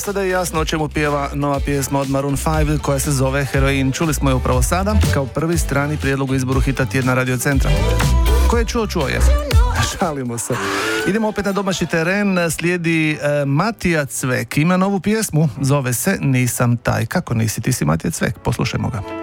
sada je jasno o čemu pjeva nova pjesma od Maroon 5 koja se zove Heroin. Čuli smo je upravo sada kao prvi strani prijedlog u izboru hita tjedna Radio Centra. Ko je čuo je. Šalimo se. Idemo opet na domaći teren. Slijedi Matija Cvek. Ima novu pjesmu, zove se Nisam taj. Kako nisi? Ti si Matija Cvek. Poslušajmo ga.